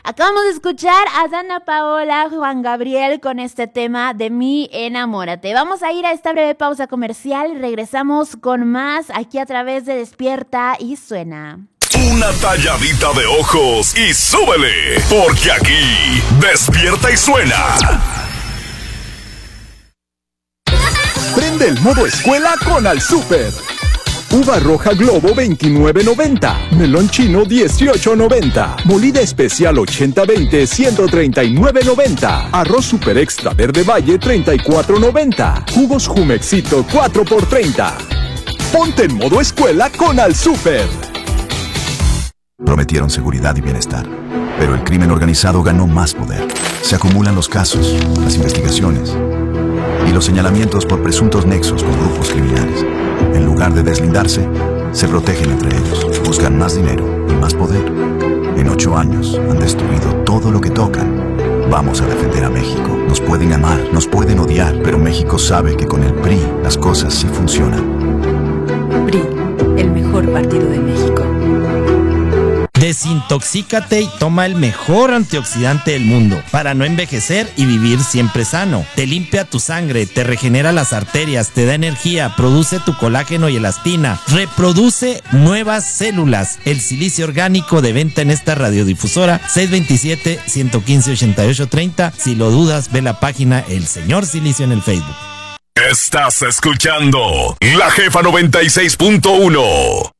Acabamos de escuchar a Dana Paola, Juan Gabriel con este tema de Mi Enamórate. Vamos a ir a esta breve pausa comercial y regresamos con más aquí a través de Despierta y Suena. Una talladita de ojos y súbele, porque aquí Despierta y Suena. Prende el modo escuela con Al Súper. Uva roja Globo 29.90, melón chino 18.90, molida especial 80-20 139.90, arroz super extra verde valle 34.90, jugos Jumexito 4x30. Ponte en modo escuela con Al Súper. Prometieron seguridad y bienestar, pero el crimen organizado ganó más poder. Se acumulan los casos, las investigaciones y los señalamientos por presuntos nexos con grupos criminales. En lugar de deslindarse, se protegen entre ellos, buscan más dinero y más poder. En 8 años han destruido todo lo que tocan. Vamos a defender a México. Nos pueden amar, nos pueden odiar, pero México sabe que con el PRI las cosas sí funcionan. PRI, el mejor partido de México. Desintoxícate y toma el mejor antioxidante del mundo para no envejecer y vivir siempre sano. Te limpia tu sangre, te regenera las arterias, te da energía, produce tu colágeno y elastina, reproduce nuevas células. El silicio orgánico de venta en esta radiodifusora 627-115-8830. Si lo dudas, ve la página El Señor Silicio en el Facebook. Estás escuchando La Jefa 96.1.